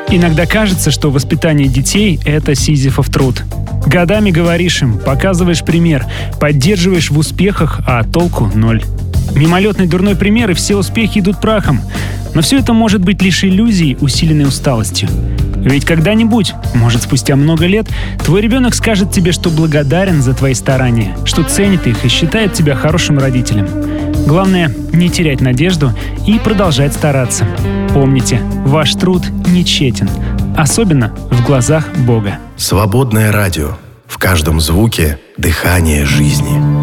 Иногда кажется, что воспитание детей – это сизифов труд. Годами говоришь им, показываешь пример, поддерживаешь в успехах, а толку ноль. Мимолетный дурной пример, и все успехи идут прахом. Но все это может быть лишь иллюзией, усиленной усталостью. Ведь когда-нибудь, может спустя много лет, твой ребенок скажет тебе, что благодарен за твои старания, что ценит их и считает тебя хорошим родителем. Главное – не терять надежду и продолжать стараться. Помните, ваш труд не тщетен, особенно в глазах Бога. Свободное радио. В каждом звуке – дыхание жизни.